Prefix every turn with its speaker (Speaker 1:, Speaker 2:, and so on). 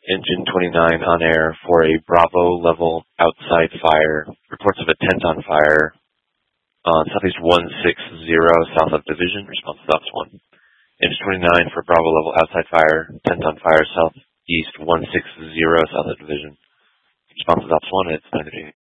Speaker 1: Engine 29 on air for a Bravo level outside fire. Reports of a tent on fire on Southeast 160 south of Division. Response is Ops 1. Engine 29 for Bravo level outside fire. Tent on fire Southeast 160 south of Division. Response is Ops 1. It's 9:30.